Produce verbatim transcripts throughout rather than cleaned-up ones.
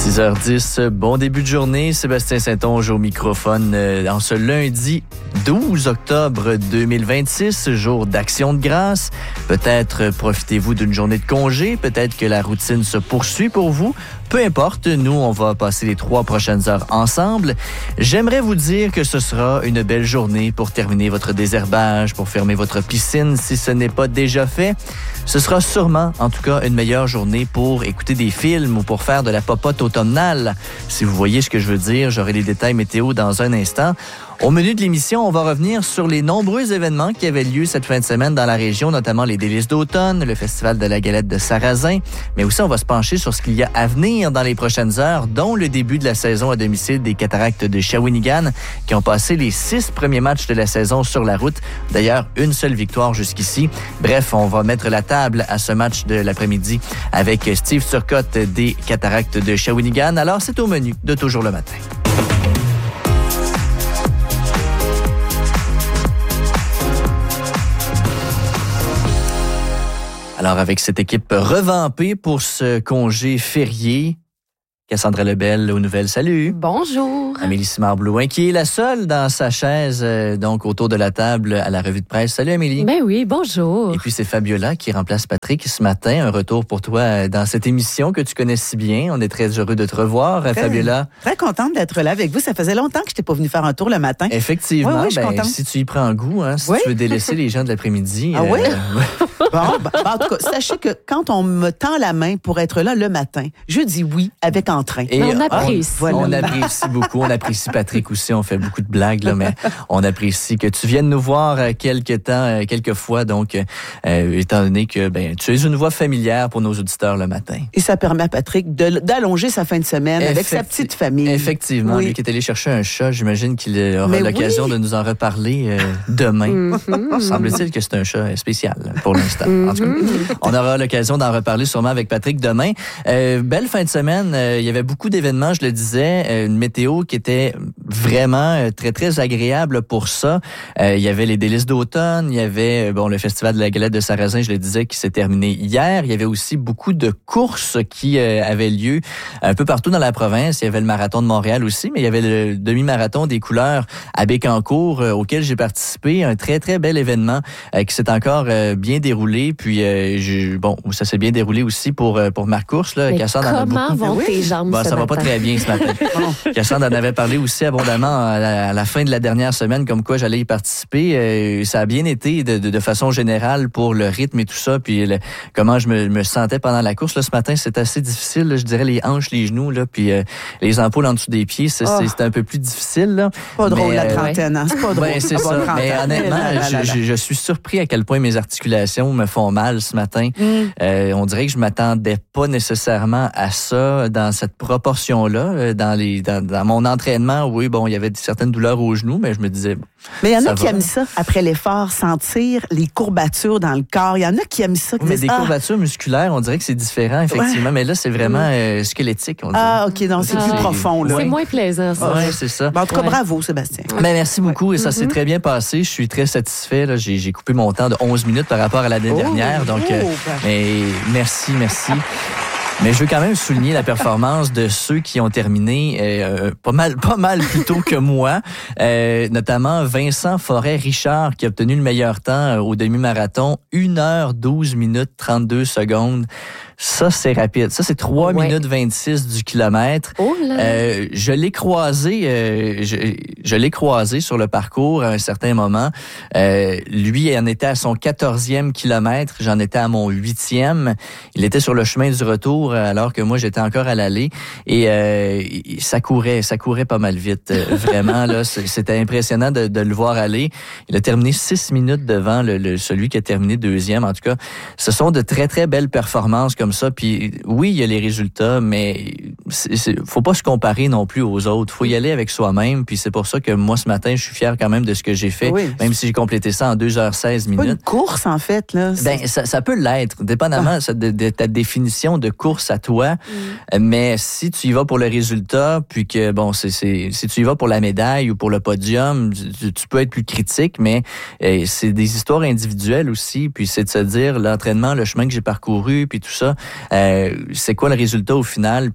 six heures dix, bon début de journée. Sébastien Saint-Onge au microphone euh, en ce lundi douze octobre deux mille vingt-six, jour d'Action de grâce. Peut-être profitez-vous d'une journée de congé, peut-être que la routine se poursuit pour vous. Peu importe, nous, on va passer les trois prochaines heures ensemble. J'aimerais vous dire que ce sera une belle journée pour terminer votre désherbage, pour fermer votre piscine si ce n'est pas déjà fait. Ce sera sûrement, en tout cas, une meilleure journée pour écouter des films ou pour faire de la popote automnale. Si vous voyez ce que je veux dire, j'aurai les détails météo dans un instant. Au menu de l'émission, on va revenir sur les nombreux événements qui avaient lieu cette fin de semaine dans la région, notamment les Délices d'automne, le Festival de la galette de Sarrazin. Mais aussi, on va se pencher sur ce qu'il y a à venir dans les prochaines heures, dont le début de la saison à domicile des Cataractes de Shawinigan, qui ont passé les six premiers matchs de la saison sur la route. D'ailleurs, une seule victoire jusqu'ici. Bref, on va mettre la table à ce match de l'après-midi avec Steve Turcotte des Cataractes de Shawinigan. Alors, c'est au menu de Toujours le matin. Alors, avec cette équipe revampée pour ce congé férié, Cassandra Lebel aux nouvelles. Salut. Bonjour. Amélie Simard-Blouin, qui est la seule dans sa chaise, euh, donc autour de la table à la revue de presse. Salut Amélie. Ben oui, bonjour. Et puis c'est Fabiola qui remplace Patrick ce matin. Un retour pour toi dans cette émission que tu connais si bien. On est très heureux de te revoir, très, Fabiola. Très contente d'être là avec vous. Ça faisait longtemps que je n'étais pas venue faire un tour le matin. Effectivement. Oui, oui, je suis ben, contente. si tu y prends goût, hein, si oui? tu veux délaisser les gens de l'après-midi. Ah euh, oui? Bon, ben, en tout cas, sachez que quand on me tend la main pour être là le matin, je dis oui avec entrain. Et on apprécie. On, voilà. on apprécie beaucoup. On apprécie Patrick aussi. On fait beaucoup de blagues, là, mais on apprécie que tu viennes nous voir quelques temps, quelques fois. Donc, euh, étant donné que ben, tu es une voix familière pour nos auditeurs le matin. Et ça permet à Patrick de, d'allonger sa fin de semaine Effecti- avec sa petite famille. Effectivement. Oui. Lui qui est allé chercher un chat, j'imagine qu'il aura mais l'occasion oui. de nous en reparler euh, demain. Mm-hmm. Semble-t-il que c'est un chat spécial pour l'instant. Mm-hmm. En tout cas, on aura l'occasion d'en reparler sûrement avec Patrick demain. Euh, belle fin de semaine. Euh, il y avait beaucoup d'événements, je le disais. Euh, une météo qui était vraiment euh, très, très agréable pour ça. Euh, il y avait les Délices d'automne. Il y avait bon le Festival de la galette de Sarrazin, je le disais, qui s'est terminé hier. Il y avait aussi beaucoup de courses qui euh, avaient lieu un peu partout dans la province. Il y avait le marathon de Montréal aussi, mais il y avait le demi-marathon des couleurs à Bécancour euh, auquel j'ai participé. Un très, très bel événement euh, qui s'est encore euh, bien déroulé. Puis, euh, je, bon, ça s'est bien déroulé aussi pour, euh, pour ma course. Là. Cassandre comment en a vont beaucoup. tes jambes Bon, ce ça matin? va pas très bien ce matin. Cassandre en avait parlé aussi abondamment à la, à la fin de la dernière semaine, comme quoi j'allais y participer. Euh, ça a bien été de, de, de façon générale pour le rythme et tout ça, puis le, comment je me, me sentais pendant la course. Là, ce matin, c'était assez difficile. Là, je dirais les hanches, les genoux, là, puis euh, les ampoules en dessous des pieds, c'est, oh. c'est, c'est un peu plus difficile. Là. Pas drôle mais, la euh, trentaine, hein? C'est pas drôle. Ben, c'est ça. Mais honnêtement, là, là, là, je, je, je suis surpris à quel point mes articulations me font mal ce matin. Mm. Euh, on dirait que je m'attendais pas nécessairement à ça dans cette proportion-là. Dans, les, dans, dans mon entraînement, oui, bon, il y avait certaines douleurs aux genoux, mais je me disais... Bon, mais il y en a qui va. aiment ça, après l'effort, sentir les courbatures dans le corps. Il y en a qui aiment ça. Qui mais disent, des ah, courbatures musculaires, on dirait que c'est différent, effectivement. Ouais. Mais là, c'est vraiment euh, squelettique, on dirait. Ah, OK, non, c'est ah, plus c'est, profond. Là. C'est moins plaisant, ça. Oui, c'est ça. Ben, en tout cas, ouais. bravo, Sébastien. Ben, merci beaucoup, ouais. et ça mm-hmm. s'est très bien passé. Je suis très satisfait. Là. J'ai, j'ai coupé mon temps de onze minutes par rapport à l'année oh, dernière. Donc, oh, euh, ben. mais merci, merci. Mais je veux quand même souligner la performance de ceux qui ont terminé euh, pas mal pas mal plus tôt que moi, euh, notamment Vincent Forêt-Richard qui a obtenu le meilleur temps au demi-marathon, une heure douze minutes trente-deux secondes. Ça, c'est rapide. Ça, c'est trois ouais. minutes vingt-six du kilomètre. Oh là. Euh, je l'ai croisé, euh, je, je l'ai croisé sur le parcours à un certain moment. Euh, lui, il en était à son quatorzième kilomètre. J'en étais à mon huitième. Il était sur le chemin du retour alors que moi, j'étais encore à l'aller. Et euh, ça courait, ça courait pas mal vite. Vraiment, là, c'était impressionnant de, de le voir aller. Il a terminé six minutes devant le, le, celui qui a terminé deuxième. En tout cas, ce sont de très, très belles performances comme ça. Puis oui, il y a les résultats, mais c'est, c'est, faut pas se comparer non plus aux autres. Faut y aller avec soi-même. Puis c'est pour ça que moi, ce matin, je suis fier quand même de ce que j'ai fait, oui. même si j'ai complété ça en deux heures seize minutes. C'est pas une course, en fait, là. Ben, ça, ça peut l'être, dépendamment ah. de, de ta définition de course à toi. Mm. Mais si tu y vas pour le résultat, puis que, bon, c'est, c'est, si tu y vas pour la médaille ou pour le podium, tu, tu peux être plus critique, mais eh, c'est des histoires individuelles aussi. Puis c'est de se dire, l'entraînement, le chemin que j'ai parcouru, puis tout ça, Euh, c'est quoi le résultat au final? Puis il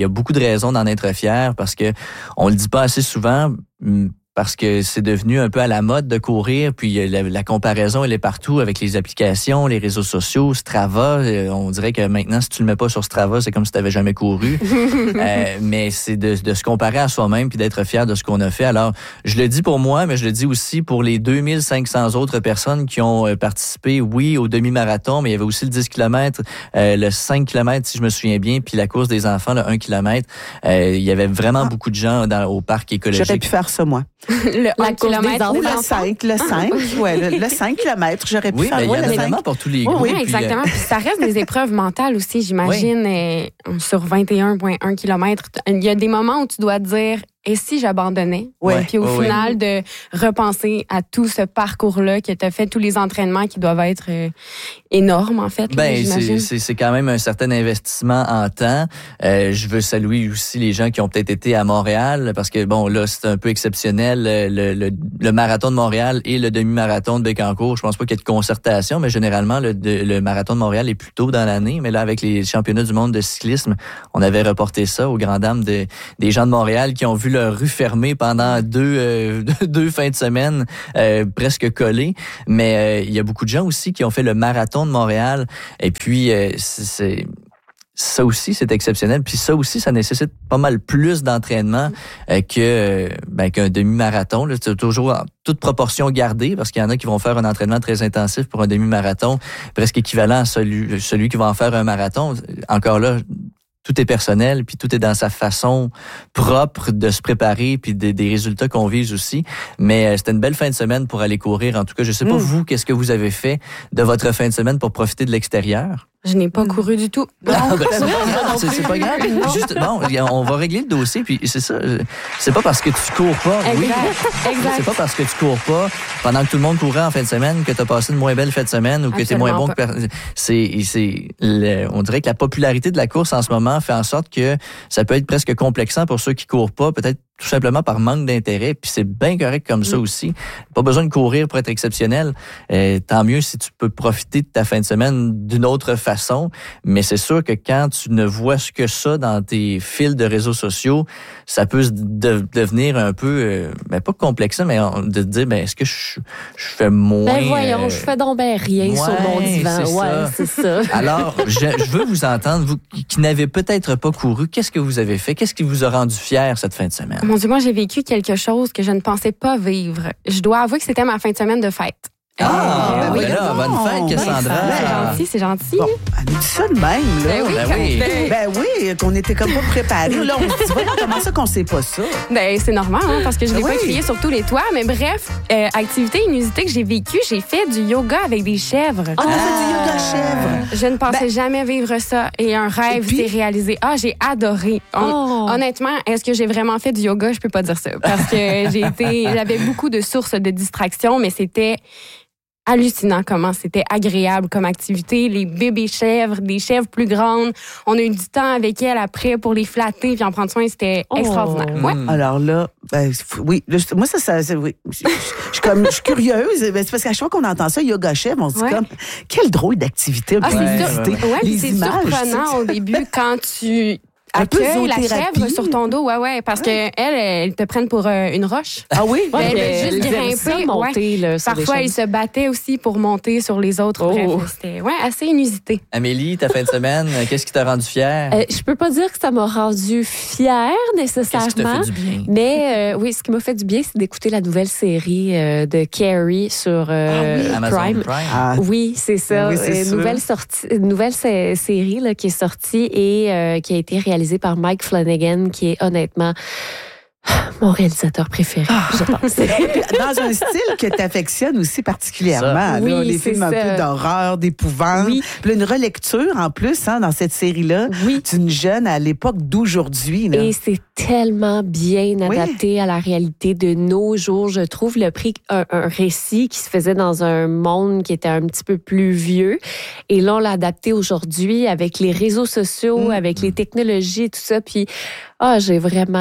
y a beaucoup de raisons d'en être fier parce que on le dit pas assez souvent. Parce que c'est devenu un peu à la mode de courir, puis la, la comparaison, elle est partout avec les applications, les réseaux sociaux, Strava. On dirait que maintenant, si tu le mets pas sur Strava, c'est comme si tu n'avais jamais couru. euh, mais c'est de, de se comparer à soi-même puis d'être fier de ce qu'on a fait. Alors, je le dis pour moi, mais je le dis aussi pour les deux mille cinq cents autres personnes qui ont participé, oui, au demi-marathon, mais il y avait aussi le dix kilomètres, euh, le cinq kilomètres, si je me souviens bien, puis la course des enfants, le un kilomètre. Euh, il y avait vraiment ah. beaucoup de gens dans, au parc écologique. J'aurais pu faire ça, moi. Le un kilomètre ou le cinq, le cinq, ouais, le, le cinq kilomètres, j'aurais pu oui, faire ben, ouais, il y en a vraiment pour tous les groupes. Oui, oui, exactement. Puis, euh... puis ça reste des épreuves mentales aussi, j'imagine, oui. euh, sur vingt et un virgule un kilomètres. Il y a des moments où tu dois te dire, et si j'abandonnais? Ouais. Puis au oui, final, oui. de repenser à tout ce parcours-là, que tu as fait tous les entraînements qui doivent être euh, énormes, en fait. Ben, là, c'est, c'est, c'est quand même un certain investissement en temps. Euh, je veux saluer aussi les gens qui ont peut-être été à Montréal, parce que, bon, là, c'est un peu exceptionnel. Le, le, le marathon de Montréal et le demi-marathon de Bécancour, je pense pas qu'il y ait de concertation, mais généralement, le, de, le marathon de Montréal est plus tôt dans l'année. Mais là, avec les championnats du monde de cyclisme, on avait reporté ça aux grandes dames de, des gens de Montréal qui ont vu leur rue fermée pendant deux, euh, deux fins de semaine, euh, presque collées. Mais euh, il y a beaucoup de gens aussi qui ont fait le marathon de Montréal. Et puis, euh, c'est, c'est ça aussi, c'est exceptionnel. Puis ça aussi, ça nécessite pas mal plus d'entraînement euh, que ben, qu'un demi-marathon. Là. C'est toujours en toute proportion gardée, parce qu'il y en a qui vont faire un entraînement très intensif pour un demi-marathon, presque équivalent à celui, celui qui va en faire un marathon. Encore là, tout est personnel, puis tout est dans sa façon propre de se préparer, puis des, des résultats qu'on vise aussi. Mais euh, c'était une belle fin de semaine pour aller courir. En tout cas, je sais pas, mmh. vous, qu'est-ce que vous avez fait de votre fin de semaine pour profiter de l'extérieur? Je n'ai pas couru du tout. Non, ben, c'est, pas grave, c'est, c'est pas grave. Juste, bon, on va régler le dossier, puis c'est ça. C'est pas parce que tu cours pas. Exact. Oui, exact. C'est pas parce que tu cours pas pendant que tout le monde courait en fin de semaine que tu as passé une moins belle fin de semaine ou que tu es moins bon que personne. C'est, c'est le, on dirait que la popularité de la course en ce moment fait en sorte que ça peut être presque complexant pour ceux qui courent pas, peut-être tout simplement par manque d'intérêt, puis c'est bien correct comme ça aussi. Pas besoin de courir pour être exceptionnel. Euh, tant mieux si tu peux profiter de ta fin de semaine d'une autre façon, mais c'est sûr que quand tu ne vois que ça dans tes fils de réseaux sociaux, ça peut de, devenir un peu, euh, ben pas complexant, mais de te dire, ben est-ce que je, je fais moins... Ben voyons, euh, je fais donc ben rien ouais, sur mon divan. C'est ouais, ça. c'est ça. Alors, je, je veux vous entendre, vous qui n'avez peut-être pas couru, qu'est-ce que vous avez fait? Qu'est-ce qui vous a rendu fier cette fin de semaine? Mon Dieu, moi, j'ai vécu quelque chose que je ne pensais pas vivre. Je dois avouer que c'était ma fin de semaine de fête. Ah, ben oui, là, bonne fête, Cassandra. C'est gentil, c'est gentil. Bon, elle nous dit ça de même, là. Ben oui, ben oui. Ben oui, qu'on était comme pas préparés. Là, on se dit, voyons, comment ça qu'on sait pas ça? Ben, c'est normal, hein, parce que je l'ai ben pas oui. crié sur tous les toits. Mais bref, euh, activité inusitée que j'ai vécue, j'ai fait du yoga avec des chèvres. Ah, on fait du yoga chèvre. Je ne pensais Ben, jamais vivre ça. Et un rêve puis? s'est réalisé. Ah, j'ai adoré. On, Oh. Honnêtement, est-ce que j'ai vraiment fait du yoga? Je peux pas dire ça. Parce que j'ai été, j'avais beaucoup de sources de distraction, mais c'était hallucinant comment c'était agréable comme activité. Les bébés chèvres, des chèvres plus grandes. On a eu du temps avec elles après pour les flatter puis en prendre soin. C'était Oh. extraordinaire. Ouais. Alors là, ben, oui, là, je- moi, ça, ça, ça- oui. Je, je- je suis comme, je suis curieuse. Ben, c'est parce qu'à chaque fois qu'on entend ça, yoga chèvre, on se dit Ouais. comme, quelle drôle d'activité. Ah, c'est Ouais, sûr. ouais, Ouais, puis Les c'est images, surprenant tu sais. au début quand tu Un peu accueilles la zoothérapie. chèvre sur ton dos. Ouais, ouais, parce Ouais. que elles, elles te prennent pour euh, une roche. Ah oui? Ben, Ouais, elle puis veut juste elles aiment ça, grimper, monter, là, sur des Parfois, ils choses. se battaient aussi pour monter sur les autres. Oh. Bref, c'était ouais, assez inusité. Amélie, ta fin de semaine, qu'est-ce qui t'a rendu fière? Euh, je peux pas dire que ça m'a rendu fière Qu'est-ce qui t'a nécessairement. fait du bien? Mais euh, oui, ce qui m'a fait du bien, c'est d'écouter la nouvelle série euh, de Carrie sur euh, Ah oui, Amazon Prime. Prime. Ah, Oui, c'est ça. Oui, c'est une sûr. nouvelle sortie, une nouvelle sé- série là, qui est sortie et euh, qui a été réalisée par Mike Flanagan, qui est honnêtement mon réalisateur préféré, je pense. dans un style que tu affectionnes aussi particulièrement. Ça. là, Oui, les c'est films un ça. peu d'horreur, d'épouvante. Oui. Puis là, une relecture en plus hein, dans cette série-là Oui. d'une jeune à l'époque d'aujourd'hui. Là. Et c'est tellement bien adapté à la réalité de nos jours. Je trouve le prix un, un récit qui se faisait dans un monde qui était un petit peu plus vieux. Et là, on l'a adapté aujourd'hui avec les réseaux sociaux, Mm. avec les technologies et tout ça. Puis, ah, j'ai vraiment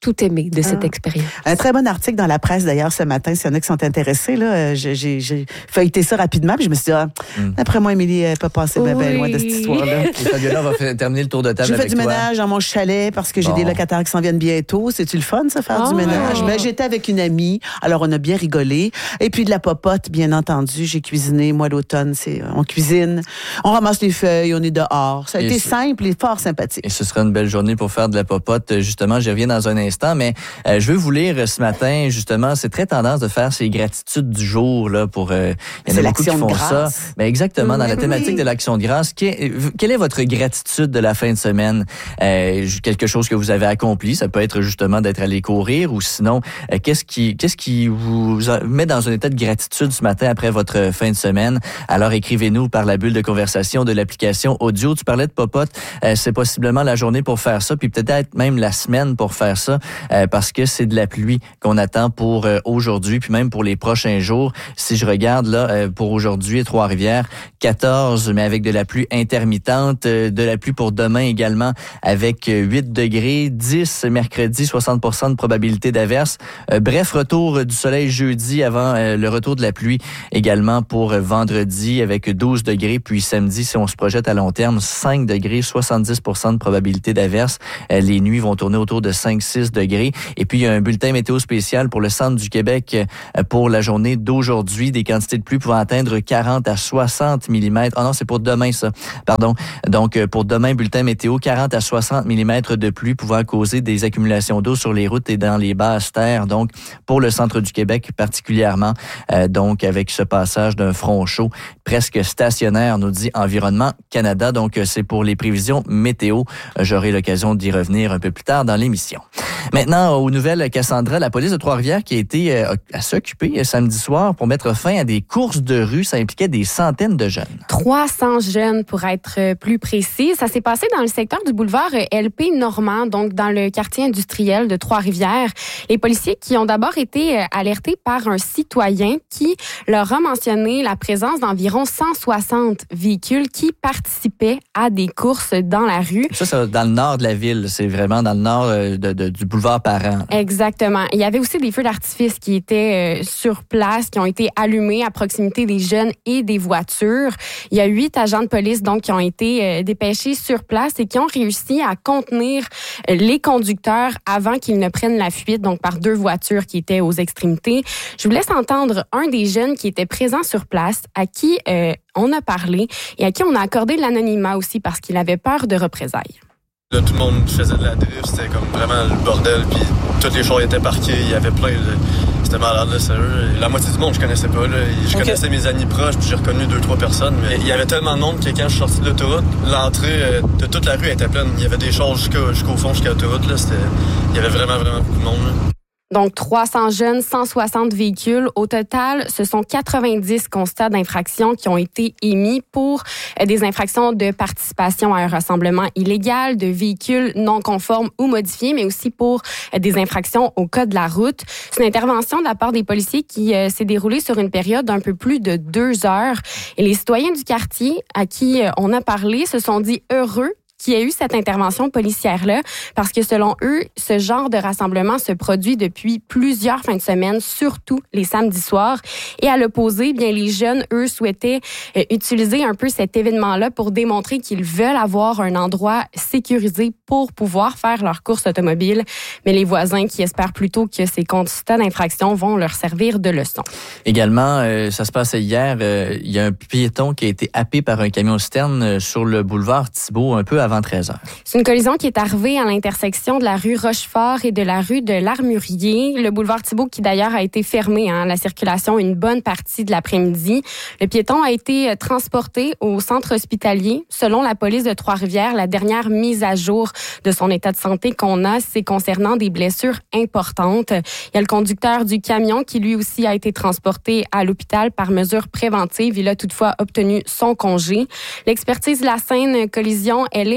tout aimé de cette ah. expérience. Un très bon article dans la presse, d'ailleurs, ce matin, s'il y en a qui sont intéressés. Là, j'ai, j'ai, j'ai feuilleté ça rapidement, puis je me suis dit, ah, mm. d'après moi, Émilie, elle peut passer bien, bien loin de cette histoire-là. Et Fabiola, on va faire, terminer le tour de table j'ai avec toi. J'ai fait du ménage dans mon chalet parce que j'ai bon. des locataires qui s'en viennent bientôt. C'est-tu le fun, ça, faire oh. du ménage? Mais j'étais avec une amie, alors on a bien rigolé. Et puis de la popote, bien entendu. J'ai cuisiné, moi, l'automne, c'est, on cuisine, on ramasse les feuilles, on est dehors. Ça a et été ce... simple et fort sympathique. Et ce sera une belle journée pour faire de la popote. Justement, j'y reviens dans un instant, mais euh, je veux vous lire ce matin, justement, c'est très tendance de faire ces gratitudes du jour, là, pour, euh, il y en a beaucoup qui font ça. Ben, exactement, dans mmh, la thématique oui. de l'action de grâce. Quelle, quelle est votre gratitude de la fin de semaine? Euh, quelque chose que vous avez accompli, ça peut être justement d'être allé courir, ou sinon, euh, qu'est-ce qui, qu'est-ce qui vous met dans un état de gratitude ce matin après votre fin de semaine? Alors, écrivez-nous par la bulle de conversation de l'application audio. Tu parlais de popote, euh, c'est possiblement la journée pour faire ça, puis peut-être même la semaine pour faire ça, euh, parce que c'est de la pluie qu'on attend pour euh, aujourd'hui, puis même pour les prochains jours. Si je regarde là, euh, pour aujourd'hui, Trois-Rivières, quatorze, mais avec de la pluie intermittente, euh, de la pluie pour demain également, avec euh, huit degrés, dix mercredi, soixante pour cent de probabilité d'averse. Euh, bref, retour euh, du soleil jeudi avant euh, le retour de la pluie également pour euh, vendredi, avec douze degrés, puis samedi, si on se projette à long terme, cinq degrés, soixante-dix pour cent de probabilité d'averse. Euh, les nuits vont tourner autour de cinq six degrés. Et puis, il y a un bulletin météo spécial pour le centre du Québec euh, pour la journée d'aujourd'hui. Des quantités de pluie pouvant atteindre quarante à soixante millimètres. Oh non, c'est pour demain, ça. Pardon. Donc, euh, pour demain, bulletin météo, quarante à soixante millimètres de pluie pouvant causer des accumulations d'eau sur les routes et dans les basses terres. Donc, pour le centre du Québec particulièrement. Euh, donc, avec ce passage d'un front chaud presque stationnaire, nous dit Environnement Canada. Donc, euh, c'est pour les prévisions météo. Euh, j'aurai l'occasion d'y revenir un peu plus tard dans l'émission. Maintenant, aux nouvelles, Cassandra, la police de Trois-Rivières qui a été euh, à s'occuper euh, samedi soir pour mettre fin à des courses de rue. Ça impliquait des centaines de jeunes. trois cents jeunes, pour être plus précis. Ça s'est passé dans le secteur du boulevard L P Normand, donc dans le quartier industriel de Trois-Rivières. Les policiers qui ont d'abord été alertés par un citoyen qui leur a mentionné la présence d'environ cent soixante véhicules qui participaient à des courses dans la rue. Ça, c'est dans le nord de la ville. C'est vraiment dans le nord de, de, du boulevard Parent. Exactement. Il y avait aussi des feux d'artifice qui étaient euh, sur place, qui ont été allumés à proximité des jeunes et des voitures. Il y a huit agents de police donc qui ont été euh, dépêchés sur place et qui ont réussi à contenir euh, les conducteurs avant qu'ils ne prennent la fuite, donc par deux voitures qui étaient aux extrémités. Je vous laisse entendre un des jeunes qui était présent sur place, à qui euh, on a parlé et à qui on a accordé l'anonymat aussi parce qu'il avait peur de représailles. Là, tout le monde faisait de la drift, c'était comme vraiment le bordel, puis tous les chars étaient parqués, il y avait plein de... C'était malade, là, sérieux. La moitié du monde, je connaissais pas, là. Je okay. connaissais mes amis proches, puis j'ai reconnu deux, trois personnes, mais il y avait tellement de monde que quand je suis sorti de l'autoroute, l'entrée de toute la rue était pleine. Il y avait des chars jusqu'au, jusqu'au fond, jusqu'à l'autoroute, là. C'était... Il y avait vraiment, vraiment beaucoup de monde, là. Donc, trois cents jeunes, cent soixante véhicules. Au total, ce sont quatre-vingt-dix constats d'infraction qui ont été émis pour des infractions de participation à un rassemblement illégal, de véhicules non conformes ou modifiés, mais aussi pour des infractions au code de la route. C'est une intervention de la part des policiers qui euh, s'est déroulée sur une période d'un peu plus de deux heures. Et les citoyens du quartier à qui on a parlé se sont dit heureux qu'il y a eu cette intervention policière-là, parce que selon eux, ce genre de rassemblement se produit depuis plusieurs fins de semaine, surtout les samedis soirs. Et à l'opposé, bien les jeunes, eux, souhaitaient euh, utiliser un peu cet événement-là pour démontrer qu'ils veulent avoir un endroit sécurisé pour pouvoir faire leur course automobile. Mais les voisins qui espèrent plutôt que ces constats d'infraction vont leur servir de leçon. Également, euh, ça se passait hier, euh, il y a un piéton qui a été happé par un camion-citerne euh, sur le boulevard Thibault, un peu avant treize heures. C'est une collision qui est arrivée à l'intersection de la rue Rochefort et de la rue de l'Armurier. Le boulevard Thibault qui d'ailleurs a été fermé à hein, la circulation une bonne partie de l'après-midi. Le piéton a été transporté au centre hospitalier. Selon la police de Trois-Rivières, la dernière mise à jour de son état de santé qu'on a, c'est concernant des blessures importantes. Il y a le conducteur du camion qui lui aussi a été transporté à l'hôpital par mesure préventive. Il a toutefois obtenu son congé. L'expertise de la scène collision, elle est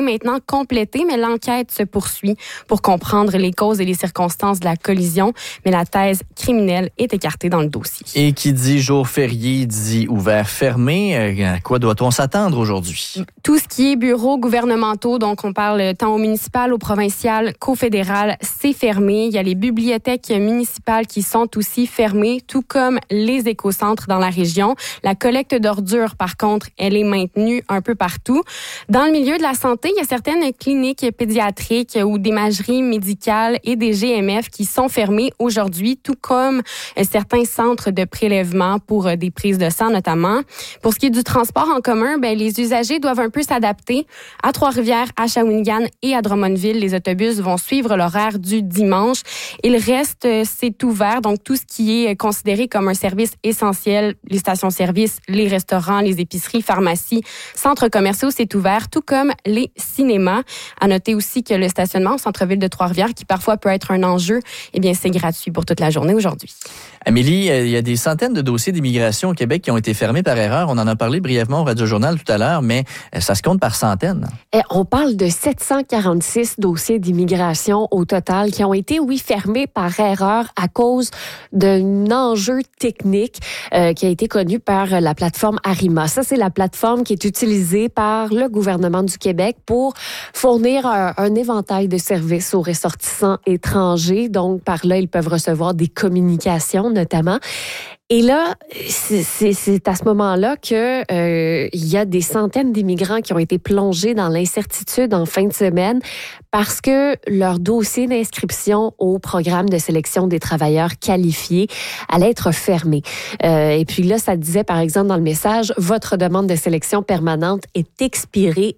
maintenant complété, mais l'enquête se poursuit pour comprendre les causes et les circonstances de la collision. Mais la thèse criminelle est écartée dans le dossier. Et qui dit jour férié dit ouvert fermé. À quoi doit-on s'attendre aujourd'hui? Tout ce qui est bureaux gouvernementaux, donc on parle tant au municipal, au provincial qu'au fédéral, c'est fermé. Il y a les bibliothèques municipales qui sont aussi fermées, tout comme les écocentres dans la région. La collecte d'ordures, par contre, elle est maintenue un peu partout. Dans le milieu de la santé, il y a certaines cliniques pédiatriques ou d'imagerie médicale et des G M F qui sont fermées aujourd'hui, tout comme certains centres de prélèvement pour des prises de sang notamment. Pour ce qui est du transport en commun, ben, les usagers doivent un peu s'adapter. À Trois-Rivières, à Shawinigan et à Drummondville, les autobus vont suivre l'horaire du dimanche. Et le reste, c'est ouvert. Donc, tout ce qui est considéré comme un service essentiel, les stations-service, les restaurants, les épiceries, pharmacies, centres commerciaux, c'est ouvert, tout comme les cinémas. À noter aussi que le stationnement au centre-ville de Trois-Rivières, qui parfois peut être un enjeu, eh bien, c'est gratuit pour toute la journée aujourd'hui. Amélie, il y a des centaines de dossiers d'immigration au Québec qui ont été fermés par erreur. On en a parlé brièvement au Radio-Journal tout à l'heure, mais ça se compte par centaines. Et on parle de sept cent quarante-six dossiers d'immigration au total qui ont été, oui, fermés par erreur à cause d'un enjeu technique euh, qui a été connu par la plateforme Arima. Ça, c'est la plateforme qui est utilisée par le gouvernement du Québec pour fournir un, un éventail de services aux ressortissants étrangers. Donc, par là, ils peuvent recevoir des communications, notamment. Et là, c'est, c'est, c'est à ce moment-là que euh, il y a des centaines d'immigrants qui ont été plongés dans l'incertitude en fin de semaine parce que leur dossier d'inscription au programme de sélection des travailleurs qualifiés allait être fermé. Euh, et puis là, ça disait, par exemple, dans le message, votre demande de sélection permanente est expirée